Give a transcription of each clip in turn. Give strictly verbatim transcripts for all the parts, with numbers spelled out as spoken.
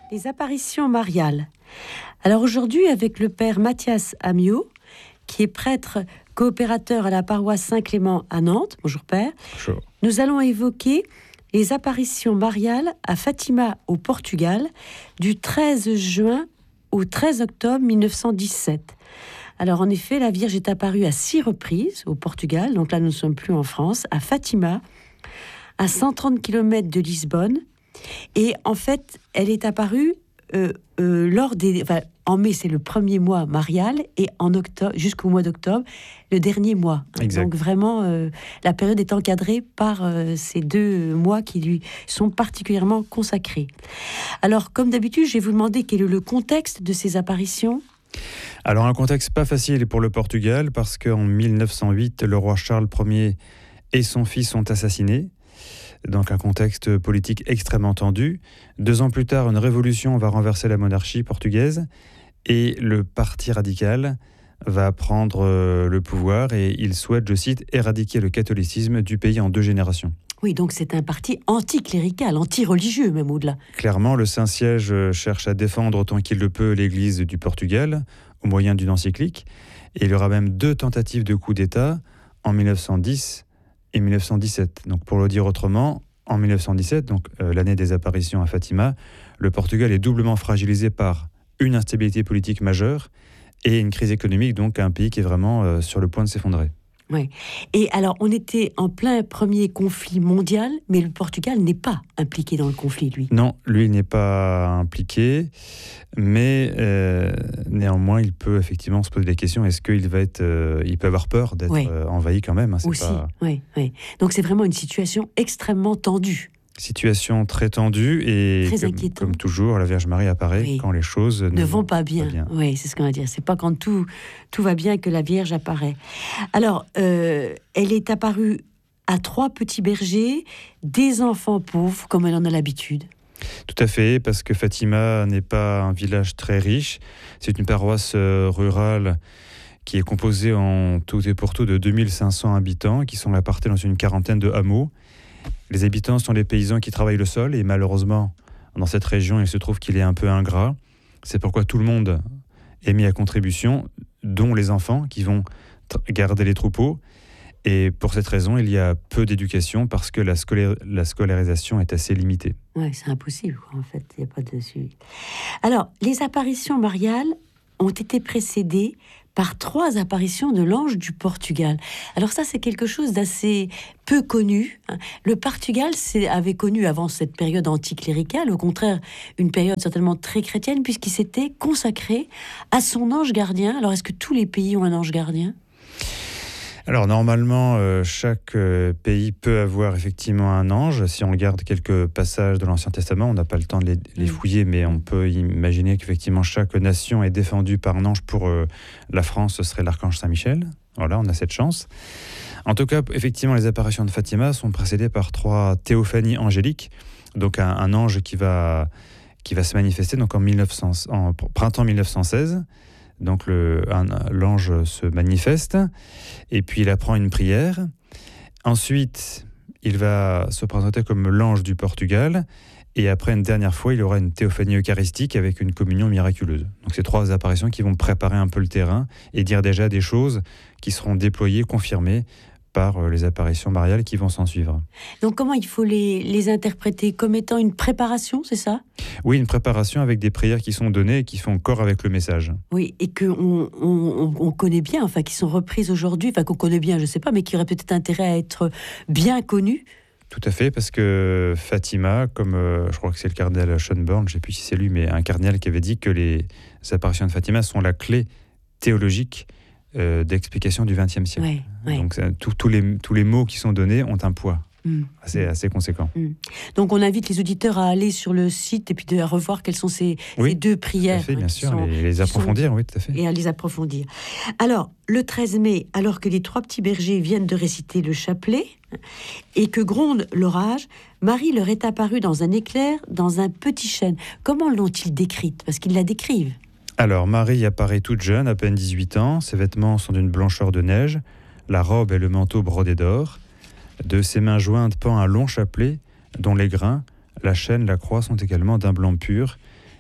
Les apparitions mariales. Alors aujourd'hui, avec le père Mathias Amiot, qui est prêtre coopérateur à la paroisse Saint-Clément à Nantes. Bonjour père. Bonjour. Nous allons évoquer les apparitions mariales à Fatima au Portugal du treize juin au treize octobre mille neuf cent dix-sept. Alors en effet, la Vierge est apparue à six reprises au Portugal, donc là nous ne sommes plus en France, à Fatima, à cent trente kilomètres de Lisbonne. Et en fait, elle est apparue euh, euh, lors des... Enfin, en mai, c'est le premier mois marial, et en octobre, jusqu'au mois d'octobre, le dernier mois. Exact. Donc vraiment, euh, la période est encadrée par euh, ces deux mois qui lui sont particulièrement consacrés. Alors, comme d'habitude, je vais vous demander quel est le contexte de ces apparitions. Alors, un contexte pas facile pour le Portugal, parce qu'en mille neuf cent huit, le roi Charles Ier et son fils sont assassinés. Donc un contexte politique extrêmement tendu. Deux ans plus tard, une révolution va renverser la monarchie portugaise et le parti radical va prendre le pouvoir et il souhaite, je cite, éradiquer le catholicisme du pays en deux générations. Oui, donc c'est un parti anticlérical, anti-religieux même au-delà. Clairement, le Saint-Siège cherche à défendre autant qu'il le peut l'Église du Portugal au moyen d'une encyclique. Et il y aura même deux tentatives de coup d'État en mille neuf cent dix et mille neuf cent dix-sept. Donc pour le dire autrement, en mille neuf cent dix-sept, donc euh, l'année des apparitions à Fatima, le Portugal est doublement fragilisé par une instabilité politique majeure et une crise économique, donc un pays qui est vraiment euh, sur le point de s'effondrer. Oui. Et alors, on était en plein premier conflit mondial, mais le Portugal n'est pas impliqué dans le conflit, lui. Non, lui, il n'est pas impliqué, mais euh, néanmoins, il peut effectivement se poser des questions. Est-ce qu'il va être, euh, il peut avoir peur d'être oui. euh, envahi quand même, hein, c'est Aussi, pas... oui, oui. Donc c'est vraiment une situation extrêmement tendue. Situation très tendue et très comme, comme toujours, la Vierge Marie apparaît oui. quand les choses ne, ne vont pas bien. pas bien. Oui, c'est ce qu'on va dire. C'est pas quand tout, tout va bien que la Vierge apparaît. Alors, euh, elle est apparue à trois petits bergers, des enfants pauvres, comme elle en a l'habitude. Tout à fait, parce que Fatima n'est pas un village très riche. C'est une paroisse euh, rurale qui est composée en tout et pour tout de deux mille cinq cents habitants, qui sont répartis dans une quarantaine de hameaux. Les habitants sont les paysans qui travaillent le sol et malheureusement, dans cette région, il se trouve qu'il est un peu ingrat. C'est pourquoi tout le monde est mis à contribution, dont les enfants qui vont t- garder les troupeaux. Et pour cette raison, il y a peu d'éducation parce que la, scolar- la scolarisation est assez limitée. Oui, c'est impossible, quoi, en fait. Il n'y a pas de suivi. Alors, les apparitions mariales ont été précédées par trois apparitions de l'ange du Portugal. Alors ça, c'est quelque chose d'assez peu connu. Le Portugal c'est, avait connu avant cette période anticléricale, au contraire, une période certainement très chrétienne, puisqu'il s'était consacré à son ange gardien. Alors, est-ce que tous les pays ont un ange gardien ? Alors normalement, euh, chaque euh, pays peut avoir effectivement un ange. Si on regarde quelques passages de l'Ancien Testament, on n'a pas le temps de les, les fouiller, mais on peut imaginer qu'effectivement chaque nation est défendue par un ange. Pour euh, la France, ce serait l'archange Saint-Michel. Voilà, on a cette chance. En tout cas, effectivement, les apparitions de Fatima sont précédées par trois théophanies angéliques. Donc un, un ange qui va, qui va se manifester donc en, mille neuf cents, en printemps mille neuf cent seize. Donc le, un, l'ange se manifeste et puis il apprend une prière. Ensuite, il va se présenter comme l'ange du Portugal et après une dernière fois, il aura une théophanie eucharistique avec une communion miraculeuse. Donc ces trois apparitions qui vont préparer un peu le terrain et dire déjà des choses qui seront déployées, confirmées par les apparitions mariales qui vont s'en suivre. Donc comment il faut les, les interpréter ? Comme étant une préparation, c'est ça ? Oui, une préparation avec des prières qui sont données et qui font corps avec le message. Oui, et qu'on on, on, on connaît bien, enfin qui sont reprises aujourd'hui, enfin qu'on connaît bien, je ne sais pas, mais qui auraient peut-être intérêt à être bien connues. Tout à fait, parce que Fatima, comme euh, je crois que c'est le cardinal Schönborn, je ne sais plus si c'est lui, mais un cardinal qui avait dit que les apparitions de Fatima sont la clé théologique Euh, d'explication du vingtième siècle. Ouais, ouais. Donc tous les, tous les mots qui sont donnés ont un poids mmh. assez, assez conséquent. Mmh. Donc on invite les auditeurs à aller sur le site et puis de, à revoir quelles sont ces, oui, ces deux prières. Tout à fait, bien hein, sûr, sont, les, les approfondir, sont, oui, tout à fait. Et à les approfondir. Alors, le treize mai, alors que les trois petits bergers viennent de réciter le chapelet et que gronde l'orage, Marie leur est apparue dans un éclair, dans un petit chêne. Comment l'ont-ils décrite ? Parce qu'ils la décrivent. Alors, Marie apparaît toute jeune, à peine dix-huit ans. Ses vêtements sont d'une blancheur de neige. La robe et le manteau brodés d'or. De ses mains jointes pend un long chapelet, dont les grains, la chaîne, la croix sont également d'un blanc pur.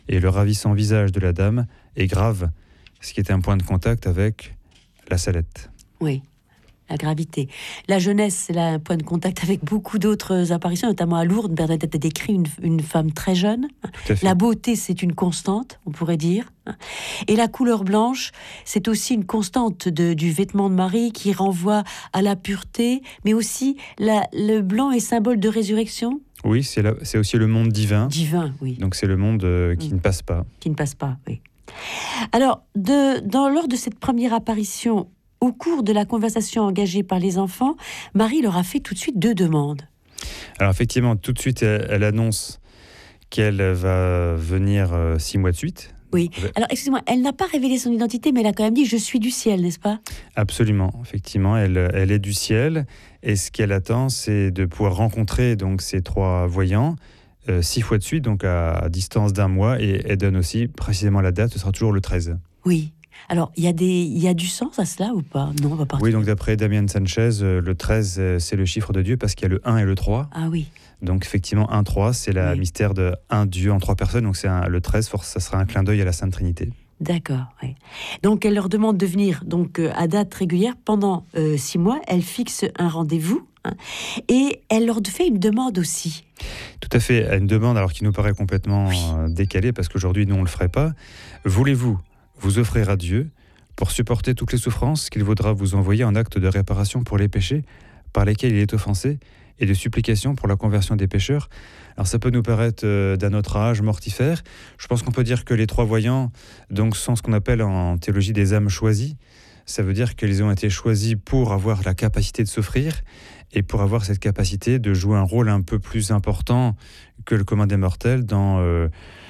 et le ravissant visage de la dame est grave, ce qui était un point de contact avec la Salette. Oui, la gravité. La jeunesse, c'est là un point de contact avec beaucoup d'autres apparitions, notamment à Lourdes. Bernadette a décrit une, une femme très jeune. La beauté, c'est une constante, on pourrait dire. Et la couleur blanche, c'est aussi une constante de, du vêtement de Marie qui renvoie à la pureté, mais aussi la, le blanc est symbole de résurrection. Oui, c'est, la, c'est aussi le monde divin. Divin, oui. Donc c'est le monde euh, qui mmh. ne passe pas. Qui ne passe pas, oui. Alors, de, dans, lors de cette première apparition, au cours de la conversation engagée par les enfants, Marie leur a fait tout de suite deux demandes. Alors effectivement, tout de suite, elle, elle annonce qu'elle va venir euh, six mois de suite. Oui. Alors, excusez-moi, elle n'a pas révélé son identité, mais elle a quand même dit « Je suis du ciel », n'est-ce pas ? Absolument. Effectivement, elle, elle est du ciel. Et ce qu'elle attend, c'est de pouvoir rencontrer donc, ces trois voyants euh, six fois de suite, donc à, à distance d'un mois. Et elle donne aussi précisément la date, ce sera toujours le treize. Oui. Alors, il y a des, il y a du sens à cela ou pas ? Non, on va partir. Oui, donc d'après Damien Sanchez, le treize, c'est le chiffre de Dieu parce qu'il y a le un et le trois. Ah oui. Donc effectivement, un trois, c'est le oui. mystère de un Dieu en trois personnes. Donc c'est un, le treize, force, ça sera un clin d'œil à la Sainte Trinité. D'accord, oui. Donc elle leur demande de venir donc, euh, à date régulière pendant euh, six mois. Elle fixe un rendez-vous hein, et elle leur fait une demande aussi. Tout à fait, une demande alors qui nous paraît complètement oui. euh, décalée parce qu'aujourd'hui, nous, on ne le ferait pas. Voulez-vous vous offrir à Dieu pour supporter toutes les souffrances qu'il vaudra vous envoyer en acte de réparation pour les péchés par lesquels il est offensé et de supplication pour la conversion des pécheurs. Alors ça peut nous paraître euh, d'un autre âge mortifère. Je pense qu'on peut dire que les trois voyants donc, sont ce qu'on appelle en théologie des âmes choisies. Ça veut dire qu'ils ont été choisis pour avoir la capacité de souffrir et pour avoir cette capacité de jouer un rôle un peu plus important que le commun des mortels dans... Euh,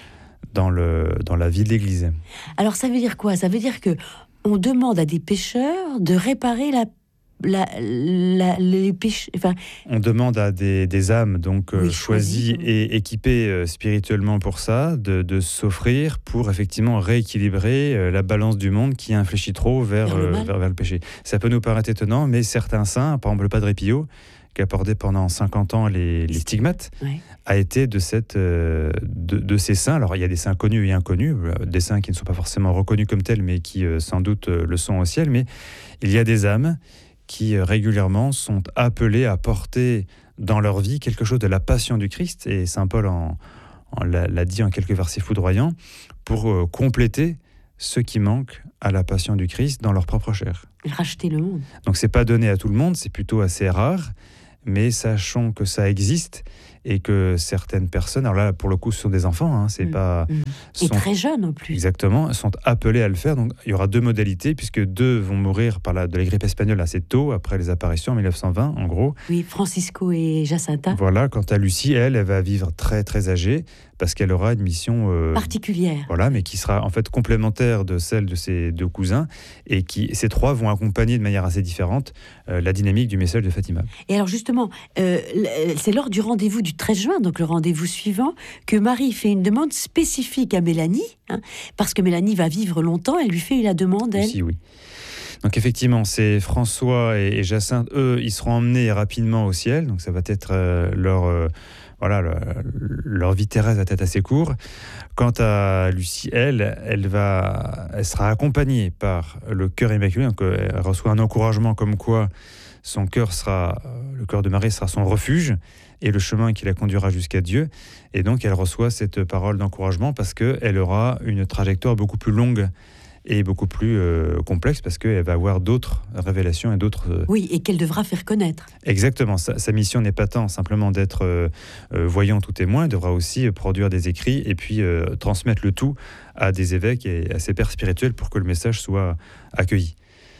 Dans, le, dans la vie de l'Église. Alors ça veut dire quoi ? Ça veut dire que on demande à des pécheurs de réparer la, la, la, les péchés. Enfin... On demande à des, des âmes donc oui, euh, choisies oui. et équipées euh, spirituellement pour ça, de, de s'offrir pour effectivement rééquilibrer euh, la balance du monde qui infléchit trop vers, vers, le, euh, vers, vers le péché. Ça peut nous paraître étonnant, mais certains saints, par exemple le Padre Pio, qui a porté pendant cinquante ans les, les stigmates, ouais. a été de, cette, euh, de, de ces saints. Alors, il y a des saints connus et inconnus, des saints qui ne sont pas forcément reconnus comme tels, mais qui, euh, sans doute, euh, le sont au ciel. Mais il y a des âmes qui, euh, régulièrement, sont appelées à porter dans leur vie quelque chose de la passion du Christ. Et saint Paul en, en l'a, l'a dit en quelques versets foudroyants, pour euh, compléter ce qui manque à la passion du Christ dans leur propre chair. Racheter le monde. Donc, c'est pas donné à tout le monde, c'est plutôt assez rare. Mais sachons que ça existe et que certaines personnes, alors là pour le coup ce sont des enfants, hein, c'est mmh, pas mmh. sont, et très jeunes en plus. Exactement, sont appelés à le faire. Donc il y aura deux modalités puisque deux vont mourir par la, de la grippe espagnole assez tôt après les apparitions en mille neuf cent vingt en gros. Oui, Francisco et Jacinta. Voilà, quant à Lucie, elle, elle va vivre très très âgée parce qu'elle aura une mission euh, particulière. Voilà, mais qui sera en fait complémentaire de celle de ses deux cousins et qui ces trois vont accompagner de manière assez différente euh, la dynamique du message de Fatima. Et alors justement, euh, c'est lors du rendez-vous du treize juin, donc le rendez-vous suivant, que Marie fait une demande spécifique à Mélanie, hein, parce que Mélanie va vivre longtemps. Elle lui fait la demande, elle. Si, oui. Donc effectivement, c'est François et, et Jacinthe, eux, ils seront emmenés rapidement au ciel. Donc ça va être euh, leur, euh, voilà, leur, leur vie terrestre va être assez courte. Quant à Lucie, elle, elle va, elle sera accompagnée par le cœur immaculé. Donc elle reçoit un encouragement comme quoi son cœur sera, le cœur de Marie sera son refuge et le chemin qui la conduira jusqu'à Dieu. Et donc elle reçoit cette parole d'encouragement parce que elle aura une trajectoire beaucoup plus longue et beaucoup plus euh, complexe parce qu'elle va avoir d'autres révélations et d'autres... Euh... Oui, et qu'elle devra faire connaître. Exactement. Sa, sa mission n'est pas tant simplement d'être euh, euh, voyant ou témoin, elle devra aussi euh, produire des écrits et puis euh, transmettre le tout à des évêques et à ses pères spirituels pour que le message soit accueilli.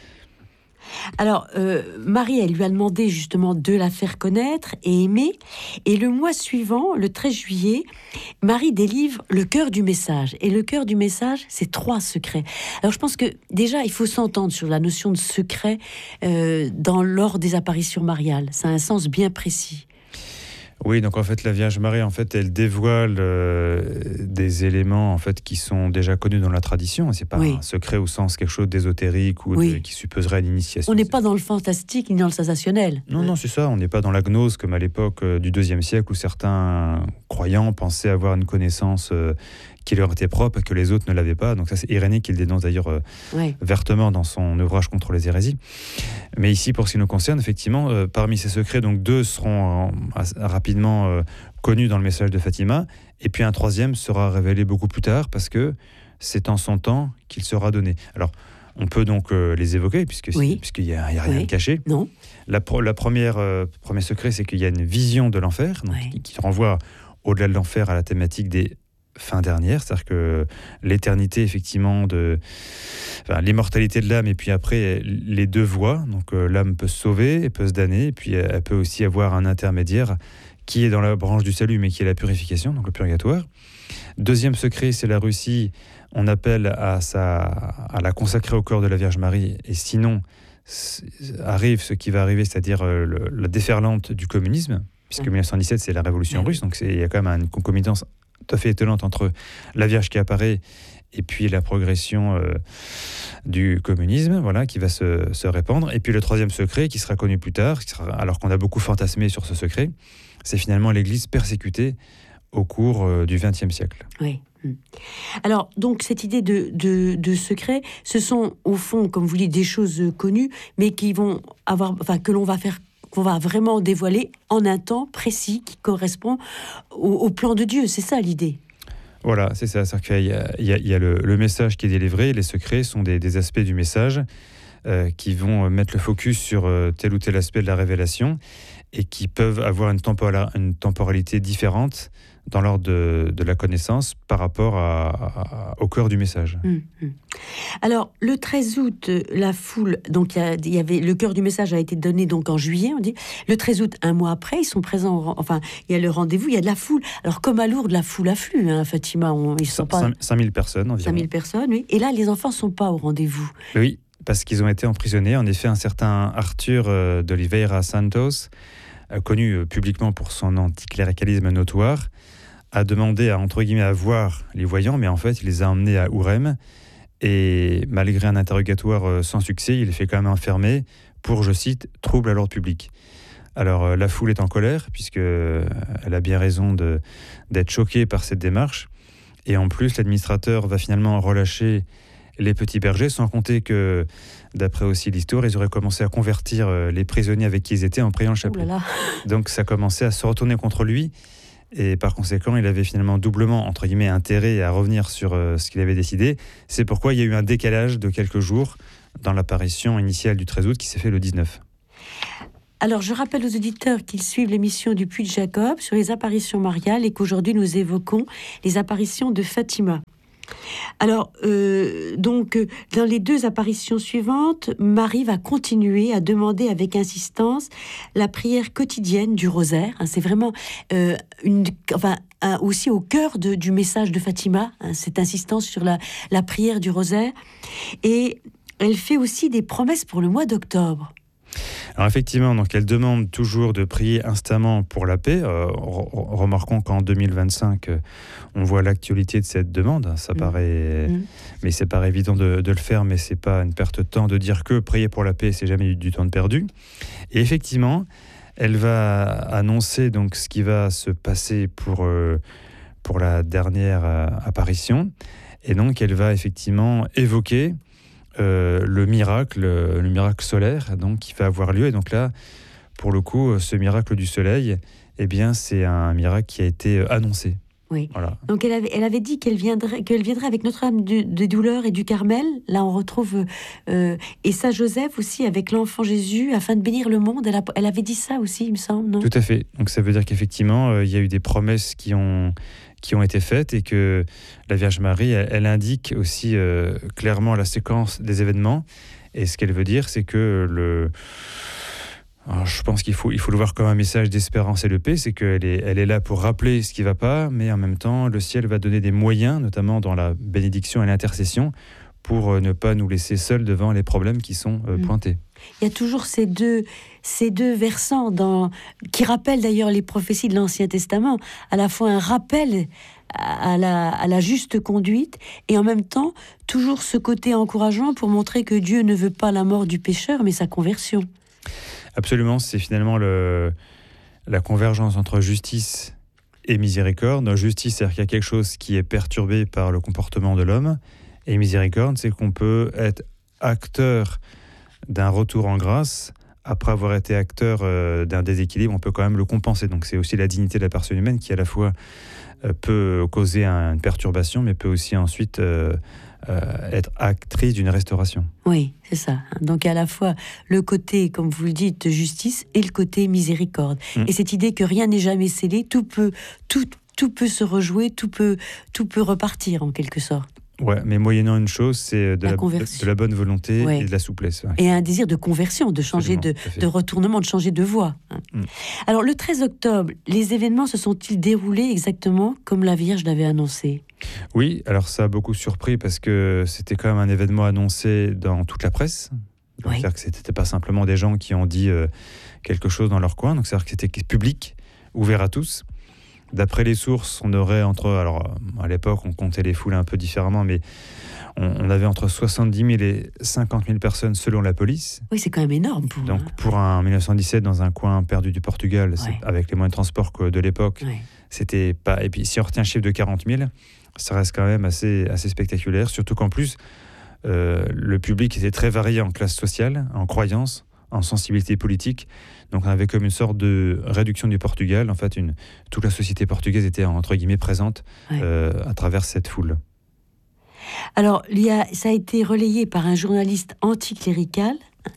Alors, euh, Marie, elle lui a demandé justement de la faire connaître et aimer. Et le mois suivant, le treize juillet, Marie délivre le cœur du message. Et le cœur du message, c'est trois secrets. Alors, je pense que déjà, il faut s'entendre sur la notion de secret euh, dans, lors des apparitions mariales. Ça a un sens bien précis. Oui, donc en fait, la Vierge Marie, en fait, elle dévoile euh, des éléments en fait qui sont déjà connus dans la tradition. C'est pas oui. un secret au sens quelque chose d'ésotérique ou oui. de, qui supposerait l'initiation. On n'est pas dans le fantastique ni dans le sensationnel. Non, non, c'est ça. On n'est pas dans la gnose comme à l'époque euh, du deuxième siècle où certains croyants pensaient avoir une connaissance euh, qui leur était propre et que les autres ne l'avaient pas. Donc ça, c'est Irénée qui le dénonce d'ailleurs euh, ouais. vertement dans son ouvrage contre les hérésies. Mais ici, pour ce qui nous concerne, effectivement, euh, parmi ces secrets, donc deux seront euh, rapidement euh, connus dans le message de Fatima, et puis un troisième sera révélé beaucoup plus tard, parce que c'est en son temps qu'il sera donné. Alors, on peut donc euh, les évoquer, puisque oui. puisqu'il n'y a, a rien oui. de caché. Non. La, la première, euh, premier secret, c'est qu'il y a une vision de l'enfer, donc, oui. qui, qui renvoie au-delà de l'enfer à la thématique des fins dernières, c'est-à-dire que l'éternité, effectivement, de, enfin, l'immortalité de l'âme, et puis après, les deux voies. Donc euh, l'âme peut se sauver, elle peut se damner, et puis elle peut aussi avoir un intermédiaire qui est dans la branche du salut, mais qui est la purification, donc le purgatoire. Deuxième secret, c'est la Russie. On appelle à, sa, à la consacrer au corps de la Vierge Marie, et sinon arrive ce qui va arriver, c'est-à-dire euh, le, la déferlante du communisme, puisque dix-neuf cent dix-sept, c'est la révolution russe, donc il y a quand même une concomitance tout à fait étonnante entre la Vierge qui apparaît et puis la progression euh, du communisme, voilà, qui va se, se répandre. Et puis le troisième secret, qui sera connu plus tard, qui sera, alors qu'on a beaucoup fantasmé sur ce secret, c'est finalement l'Église persécutée au cours euh, du vingtième siècle. Oui. Alors, donc, cette idée de, de, de secret, ce sont, au fond, comme vous dites, des choses connues, mais qui vont avoir, enfin, que l'on va faire, qu'on va vraiment dévoiler en un temps précis qui correspond au, au plan de Dieu. C'est ça, l'idée. Voilà, c'est ça. C'est-à-dire qu'il y a, il y a, il y a le, le message qui est délivré. Les secrets sont des, des aspects du message euh, qui vont mettre le focus sur euh, tel ou tel aspect de la révélation et qui peuvent avoir une, tempora- une temporalité différente dans l'ordre de, de la connaissance par rapport à, à, au cœur du message. Mmh, mmh. Alors, le treize août, la foule, donc il y, y avait le cœur du message a été donné donc en juillet, on dit. Le treize août, un mois après, ils sont présents. Enfin, il y a le rendez-vous, il y a de la foule. Alors, comme à Lourdes, la foule afflue, hein, Fatima. On, ils sont pas cinq mille personnes environ. cinq mille personnes, oui. Et là, les enfants ne sont pas au rendez-vous. Oui, parce qu'ils ont été emprisonnés. En effet, un certain Arthur euh, d'Oliveira Santos, euh, connu euh, publiquement pour son anticléricalisme notoire, a demandé à, entre guillemets, à voir les voyants, mais en fait, il les a emmenés à Ourem. Et malgré un interrogatoire sans succès, il est fait quand même enfermer pour, je cite, « trouble à l'ordre public ». Alors, la foule est en colère, puisqu'elle a bien raison de, d'être choquée par cette démarche. Et en plus, l'administrateur va finalement relâcher les petits bergers, sans compter que, d'après aussi l'histoire, ils auraient commencé à convertir les prisonniers avec qui ils étaient en priant le chapelet. Oh là là. Donc, ça commençait à se retourner contre lui. Et par conséquent, il avait finalement doublement, entre guillemets, intérêt à revenir sur euh, ce qu'il avait décidé. C'est pourquoi il y a eu un décalage de quelques jours dans l'apparition initiale du treize août qui s'est fait le dix-neuf. Alors, je rappelle aux auditeurs qu'ils suivent l'émission du Puy de Jacob sur les apparitions mariales et qu'aujourd'hui, nous évoquons les apparitions de Fatima. Alors, euh, donc, dans les deux apparitions suivantes, Marie va continuer à demander avec insistance la prière quotidienne du rosaire. Hein, c'est vraiment euh, une, enfin, un, aussi au cœur de, du message de Fatima, hein, cette insistance sur la, la prière du rosaire. Et elle fait aussi des promesses pour le mois d'octobre. Alors effectivement, donc elle demande toujours de prier instamment pour la paix. Euh, remarquons qu'en deux mille vingt-cinq, euh, on voit l'actualité de cette demande. Ça mmh. paraît, mmh. mais c'est pas évident de, de le faire, mais c'est pas une perte de temps de dire que prier pour la paix, c'est jamais du, du temps de perdu. Et effectivement, elle va annoncer donc ce qui va se passer pour euh, pour la dernière euh, apparition, et donc elle va effectivement évoquer Euh, le miracle, le miracle solaire, donc qui va avoir lieu. Et donc là, pour le coup, ce miracle du soleil, eh bien, c'est un miracle qui a été annoncé. Oui. Voilà. Donc elle avait, elle avait dit qu'elle viendrait, qu'elle viendrait avec Notre-Dame de, de douleur et du Carmel. Là, on retrouve euh, et Saint Joseph aussi avec l'enfant Jésus afin de bénir le monde. Elle, a, elle avait dit ça aussi, il me semble, non ? Tout à fait. Donc ça veut dire qu'effectivement, euh, il y a eu des promesses qui ont qui ont été faites et que la Vierge Marie, elle, elle indique aussi euh, clairement la séquence des événements. Et ce qu'elle veut dire, c'est que le... Alors, je pense qu'il faut, il faut le voir comme un message d'espérance et de paix, c'est qu'elle est, elle est là pour rappeler ce qui ne va pas, mais en même temps, le ciel va donner des moyens, notamment dans la bénédiction et l'intercession, pour ne pas nous laisser seuls devant les problèmes qui sont euh, pointés. Il y a toujours ces deux, ces deux versants dans, qui rappellent d'ailleurs les prophéties de l'Ancien Testament, à la fois un rappel à la, à la juste conduite et en même temps toujours ce côté encourageant pour montrer que Dieu ne veut pas la mort du pécheur mais sa conversion. Absolument, c'est finalement le, la convergence entre justice et miséricorde. Justice, c'est-à-dire qu'il y a quelque chose qui est perturbé par le comportement de l'homme. Et miséricorde, c'est qu'on peut être acteur d'un retour en grâce. Après avoir été acteur euh, d'un déséquilibre, on peut quand même le compenser. Donc c'est aussi la dignité de la personne humaine qui à la fois euh, peut causer un, une perturbation, mais peut aussi ensuite euh, euh, être actrice d'une restauration. Oui, c'est ça. Donc à la fois le côté, comme vous le dites, justice et le côté miséricorde. Mmh. Et cette idée que rien n'est jamais scellé, tout peut, tout, tout peut se rejouer, tout peut, tout peut repartir en quelque sorte. Ouais, mais moyennant une chose, c'est de la, la, de la bonne volonté ouais. et de la souplesse. Ouais. Et un désir de conversion, de changer de, de retournement, de changer de voie. Mm. Alors, le treize octobre, les événements se sont-ils déroulés exactement comme la Vierge l'avait annoncé ? Oui, alors ça a beaucoup surpris parce que c'était quand même un événement annoncé dans toute la presse. Donc, oui. C'est-à-dire que ce n'était pas simplement des gens qui ont dit euh, quelque chose dans leur coin. Donc, c'est-à-dire que c'était public, ouvert à tous. D'après les sources, on aurait entre... Alors, à l'époque, on comptait les foules un peu différemment, mais on, on avait entre soixante-dix mille et cinquante mille personnes selon la police. Oui, c'est quand même énorme. Pour Donc, pour un mille neuf cent dix-sept, dans un coin perdu du Portugal, ouais. avec les moyens de transport de l'époque, ouais. c'était pas... Et puis, si on retient un chiffre de quarante mille, ça reste quand même assez, assez spectaculaire, surtout qu'en plus, euh, le public était très varié en classe sociale, en croyance, en sensibilité politique. Donc on avait comme une sorte de réduction du Portugal. En fait, une, toute la société portugaise était entre guillemets présente ouais. euh, à travers cette foule. Alors, il y a, ça a été relayé par un journaliste anticlérical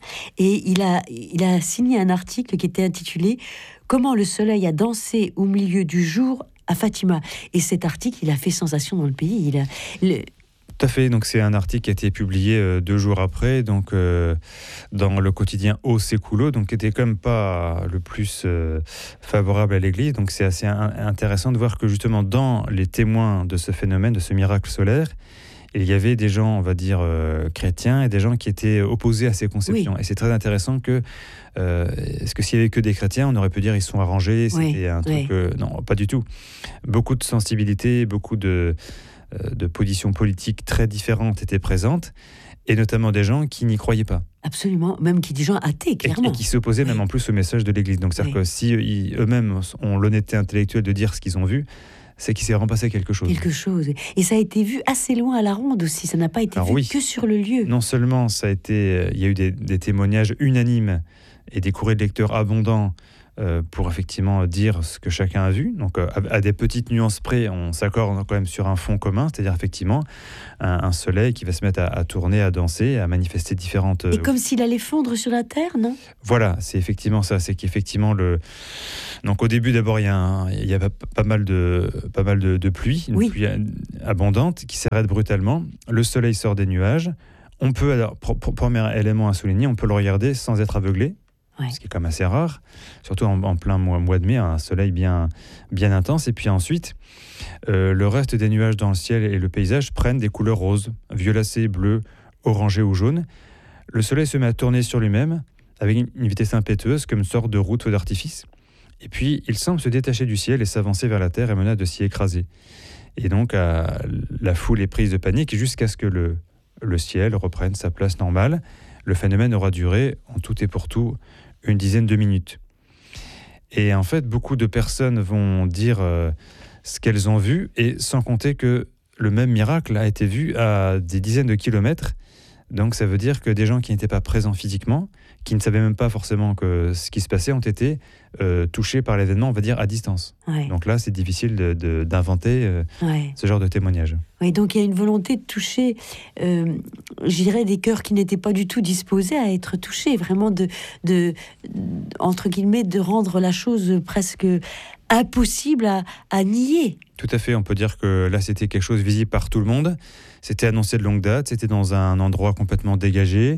et il a, il a signé un article qui était intitulé « Comment le soleil a dansé au milieu du jour à Fatima ». Et cet article, il a fait sensation dans le pays. Il a... Le, Tout à fait, donc c'est un article qui a été publié euh, deux jours après, donc euh, dans le quotidien O Século, donc qui était quand même pas le plus euh, favorable à l'Église. Donc c'est assez un, intéressant de voir que justement dans les témoins de ce phénomène, de ce miracle solaire, il y avait des gens, on va dire, euh, chrétiens et des gens qui étaient opposés à ces conceptions. Oui. Et c'est très intéressant que, euh, est-ce que s'il n'y avait que des chrétiens, on aurait pu dire ils sont arrangés, c'était oui. un truc... Oui. Euh, non, pas du tout. Beaucoup de sensibilité, beaucoup de... de positions politiques très différentes étaient présentes, et notamment des gens qui n'y croyaient pas. Absolument, même qui des gens athées, clairement. Et, et qui s'opposaient même en plus au message de l'Église. Donc c'est-à-dire oui. que si ils, eux-mêmes ont l'honnêteté intellectuelle de dire ce qu'ils ont vu, c'est qu'il s'est vraiment passé quelque chose. Quelque chose. Et ça a été vu assez loin à la ronde aussi, ça n'a pas été Alors, vu oui. que sur le lieu. Non seulement ça a été, il y a eu des, des témoignages unanimes et des courriers de lecteurs abondants Euh, pour effectivement dire ce que chacun a vu. Donc euh, à, à des petites nuances près, on s'accorde quand même sur un fond commun, c'est-à-dire effectivement un, un soleil qui va se mettre à, à tourner, à danser, à manifester différentes... Euh... Et comme s'il allait fondre sur la terre, non ? Voilà, c'est effectivement ça, c'est qu'effectivement le... Donc au début d'abord il y a, un, il y a pas, pas mal de, pas mal de, de pluie, une oui. pluie abondante qui s'arrête brutalement, le soleil sort des nuages, on peut, alors pour, pour, premier élément à souligner, on peut le regarder sans être aveuglé. Ouais. Ce qui est quand même assez rare, surtout en, en plein mois, mois de mai, un soleil bien, bien intense. Et puis ensuite, euh, le reste des nuages dans le ciel et le paysage prennent des couleurs roses, violacées, bleues, orangées ou jaunes. Le soleil se met à tourner sur lui-même avec une, une vitesse impétueuse, comme une sorte de roue d'artifice. Et puis, il semble se détacher du ciel et s'avancer vers la terre et menace de s'y écraser. Et donc, euh, la foule est prise de panique jusqu'à ce que le, le ciel reprenne sa place normale. Le phénomène aura duré, en tout et pour tout, une dizaine de minutes. Et en fait, beaucoup de personnes vont dire euh, ce qu'elles ont vu, et sans compter que le même miracle a été vu à des dizaines de kilomètres. Donc ça veut dire que des gens qui n'étaient pas présents physiquement, qui ne savaient même pas forcément que ce qui se passait, ont été euh, touchés par l'événement, on va dire, à distance. Ouais. Donc là, c'est difficile de, de, d'inventer euh, ouais. ce genre de témoignage. Oui, donc il y a une volonté de toucher, euh, je dirais, des cœurs qui n'étaient pas du tout disposés à être touchés, vraiment de, de, entre guillemets, de rendre la chose presque impossible à, à nier. Tout à fait, on peut dire que là, c'était quelque chose visible par tout le monde. C'était annoncé de longue date, c'était dans un endroit complètement dégagé.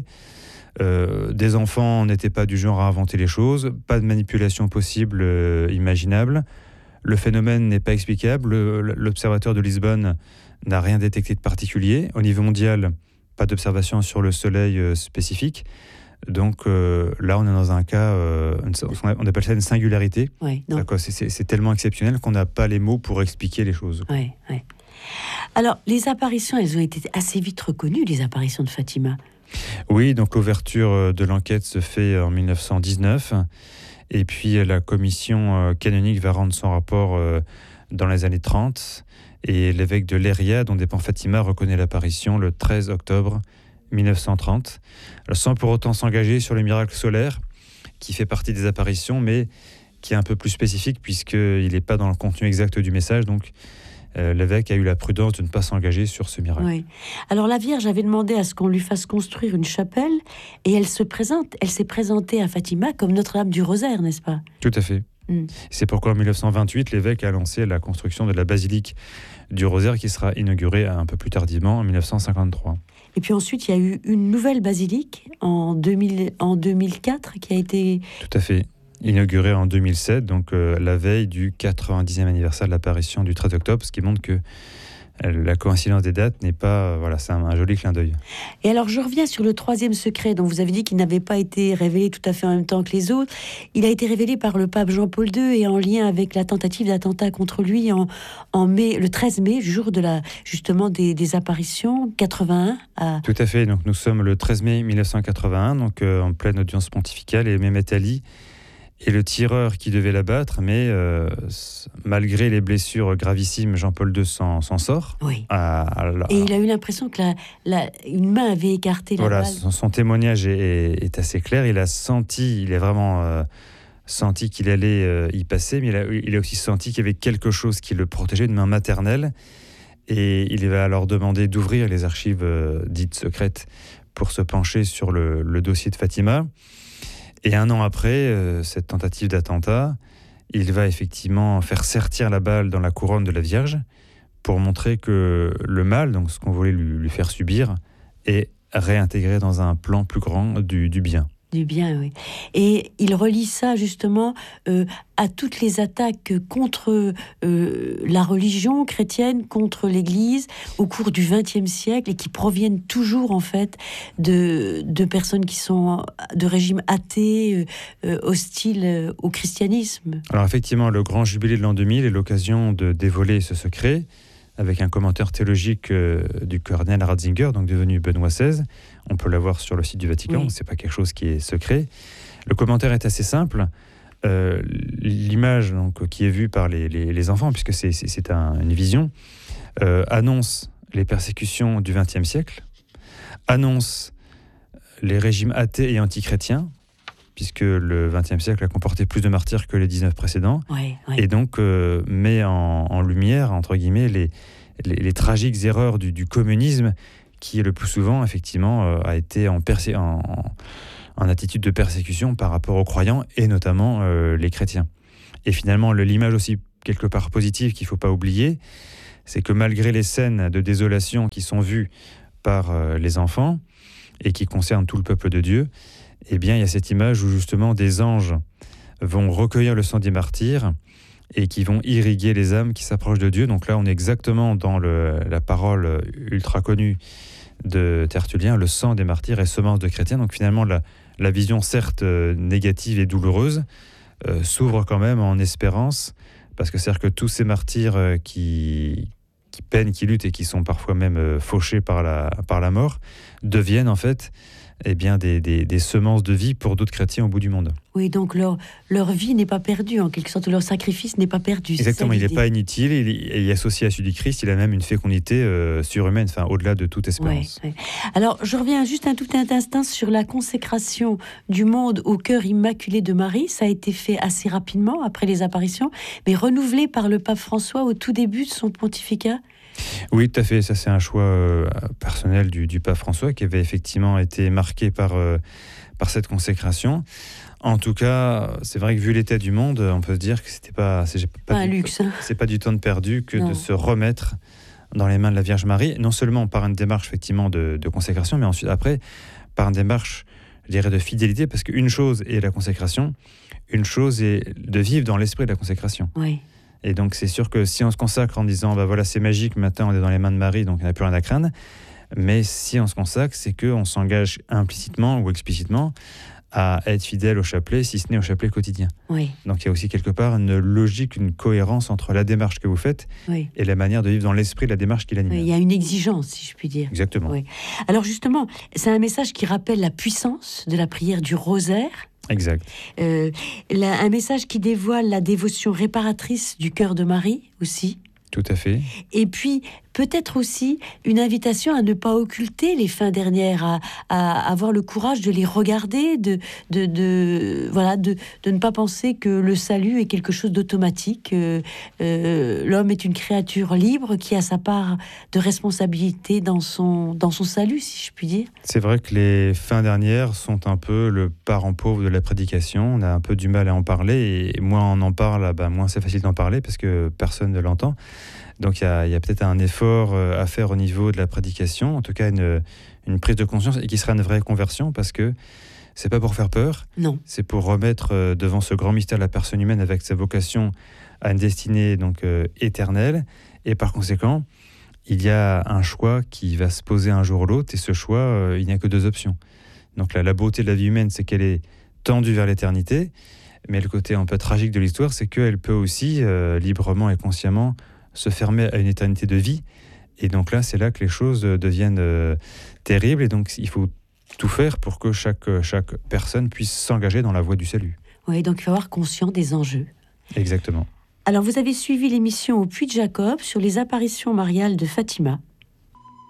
Euh, des enfants n'étaient pas du genre à inventer les choses, pas de manipulation possible, euh, imaginable. Le phénomène n'est pas explicable. Le, l'observateur de Lisbonne n'a rien détecté de particulier. Au niveau mondial, pas d'observation sur le soleil euh, spécifique. Donc euh, là, on est dans un cas, euh, on appelle ça une singularité. Ouais, c'est, c'est, c'est tellement exceptionnel qu'on n'a pas les mots pour expliquer les choses. Ouais, ouais. Alors, les apparitions, elles ont été assez vite reconnues, les apparitions de Fatima. Oui, donc l'ouverture de l'enquête se fait en mille neuf cent dix-neuf. Et puis la commission canonique va rendre son rapport dans les années trente. Et l'évêque de Leiria, dont dépend Fatima, reconnaît l'apparition le treize octobre mille neuf cent trente. Alors, sans pour autant s'engager sur le miracle solaire, qui fait partie des apparitions, mais qui est un peu plus spécifique, puisqu'il n'est pas dans le contenu exact du message. Donc, euh, l'évêque a eu la prudence de ne pas s'engager sur ce miracle. Oui. Alors, la Vierge avait demandé à ce qu'on lui fasse construire une chapelle, et elle se présente, elle s'est présentée à Fatima comme Notre-Dame du Rosaire, n'est-ce pas ? Tout à fait. Mm. C'est pourquoi en mille neuf cent vingt-huit, l'évêque a lancé la construction de la basilique du Rosaire, qui sera inaugurée un peu plus tardivement, en mille neuf cent cinquante-trois. Et puis ensuite, il y a eu une nouvelle basilique en, deux mille, en deux mille quatre qui a été... Tout à fait. Inaugurée en deux mille sept, donc euh, la veille du quatre-vingt-dixième anniversaire de l'apparition du treize octobre, ce qui montre que la coïncidence des dates n'est pas... Euh, voilà, c'est un, un joli clin d'œil. Et alors, je reviens sur le troisième secret, dont vous avez dit qu'il n'avait pas été révélé tout à fait en même temps que les autres. Il a été révélé par le pape Jean-Paul deux et en lien avec la tentative d'attentat contre lui en, en mai, le treize mai, jour de la, justement des, des apparitions, quatre-vingt-un. À... Tout à fait. Donc, nous sommes le treize mai mille neuf cent quatre-vingt-un, donc euh, en pleine audience pontificale, et Mehmet Ali et le tireur qui devait l'abattre, mais euh, malgré les blessures gravissimes, Jean-Paul deux s'en, s'en sort. Oui. À, à la... Et il a eu l'impression que la, la, une main avait écarté la voilà, balle. Son, son témoignage est, est, est assez clair. Il a senti, il a vraiment euh, senti qu'il allait euh, y passer, mais il a, il a aussi senti qu'il y avait quelque chose qui le protégeait, une main maternelle. Et il va alors demander d'ouvrir les archives euh, dites secrètes pour se pencher sur le, le dossier de Fatima. Et un an après euh, cette tentative d'attentat, il va effectivement faire sertir la balle dans la couronne de la Vierge pour montrer que le mal, donc ce qu'on voulait lui, lui faire subir, est réintégré dans un plan plus grand du, du bien. Du bien, oui. Et il relie ça justement euh, à toutes les attaques contre euh, la religion chrétienne, contre l'Église au cours du vingtième siècle et qui proviennent toujours en fait de, de personnes qui sont de régimes athées, euh, hostiles euh, au christianisme. Alors effectivement, le grand jubilé de l'an deux mille est l'occasion de dévoiler ce secret avec un commentaire théologique euh, du cardinal Ratzinger, donc devenu Benoît seize. On peut l'avoir sur le site du Vatican, oui. C'est pas quelque chose qui est secret. Le commentaire est assez simple. Euh, l'image donc, qui est vue par les, les, les enfants, puisque c'est, c'est, c'est un, une vision, euh, annonce les persécutions du vingtième siècle, annonce les régimes athées et antichrétiens, puisque le vingtième siècle a comporté plus de martyrs que les dix-neuf précédents, oui, oui. Et donc euh, met en, en lumière, entre guillemets, les, les, les tragiques erreurs du, du communisme, qui le plus souvent, effectivement, euh, a été en, persé- en, en, en attitude de persécution par rapport aux croyants, et notamment euh, les chrétiens. Et finalement, le, l'image aussi, quelque part positive, qu'il ne faut pas oublier, c'est que malgré les scènes de désolation qui sont vues par euh, les enfants, et qui concernent tout le peuple de Dieu, eh bien, il y a cette image où justement des anges vont recueillir le sang des martyrs et qui vont irriguer les âmes qui s'approchent de Dieu. Donc là, on est exactement dans le, la parole ultra connue de Tertullien, le sang des martyrs est semence de chrétiens. Donc finalement, la, la vision certes négative et douloureuse euh, s'ouvre quand même en espérance, parce que c'est-à-dire que tous ces martyrs qui, qui peinent, qui luttent et qui sont parfois même euh, fauchés par la, par la mort, deviennent en fait eh bien, des, des, des semences de vie pour d'autres chrétiens au bout du monde. Oui, donc leur, leur vie n'est pas perdue, en quelque sorte, leur sacrifice n'est pas perdu. Exactement, il n'est pas inutile, et il est associé à celui du Christ, il a même une fécondité euh, surhumaine, enfin, au-delà de toute espérance. Ouais, ouais. Alors, je reviens juste un tout petit instant sur la consécration du monde au cœur immaculé de Marie. Ça a été fait assez rapidement, après les apparitions, mais renouvelé par le pape François au tout début de son pontificat. Oui, tout à fait. Ça, c'est un choix euh, personnel du, du pape François qui avait effectivement été marqué par, euh, par cette consécration. En tout cas, c'est vrai que vu l'état du monde, on peut se dire que c'était pas, c'est pas, pas un du, luxe. Hein. C'est pas du temps de perdu que non. de se remettre dans les mains de la Vierge Marie, non seulement par une démarche effectivement de, de consécration, mais ensuite après par une démarche, je dirais, de fidélité, parce qu'une chose est la consécration, une chose est de vivre dans l'esprit de la consécration. Oui. Et donc, c'est sûr que si on se consacre en disant bah voilà, c'est magique, maintenant on est dans les mains de Marie, donc on n'a plus rien à craindre. Mais si on se consacre, c'est qu'on s'engage implicitement ou explicitement à être fidèle au chapelet, si ce n'est au chapelet quotidien. Oui. Donc, il y a aussi quelque part une logique, une cohérence entre la démarche que vous faites oui. et la manière de vivre dans l'esprit de la démarche qui l'anime. Oui, il y a une exigence, si je puis dire. Exactement. Oui. Alors, justement, c'est un message qui rappelle la puissance de la prière du rosaire. Exact. Euh, là, un message qui dévoile la dévotion réparatrice du cœur de Marie aussi. Tout à fait. Et puis, peut-être aussi une invitation à ne pas occulter les fins dernières, à, à avoir le courage de les regarder, de, de, de, voilà, de, de ne pas penser que le salut est quelque chose d'automatique. Euh, euh, l'homme est une créature libre qui a sa part de responsabilité dans son, dans son salut, si je puis dire. C'est vrai que les fins dernières sont un peu le parent pauvre de la prédication. On a un peu du mal à en parler, et moins on en parle, bah, moins c'est facile d'en parler parce que personne ne l'entend. Donc il y a, y a peut-être un effort à faire au niveau de la prédication, en tout cas une, une prise de conscience, et qui sera une vraie conversion, parce que c'est pas pour faire peur, non. C'est pour remettre devant ce grand mystère la personne humaine avec sa vocation à une destinée donc euh, éternelle, et par conséquent il y a un choix qui va se poser un jour ou l'autre, et ce choix euh, il n'y a que deux options. Donc la, la beauté de la vie humaine, c'est qu'elle est tendue vers l'éternité, mais le côté un peu tragique de l'histoire, c'est qu'elle peut aussi euh, librement et consciemment se fermer à une éternité de vie. Et donc là, c'est là que les choses deviennent euh, terribles. Et donc, il faut tout faire pour que chaque, chaque personne puisse s'engager dans la voie du salut. Oui, donc il faut avoir conscience des enjeux. Exactement. Alors, vous avez suivi l'émission au Puy de Jacob sur les apparitions mariales de Fatima.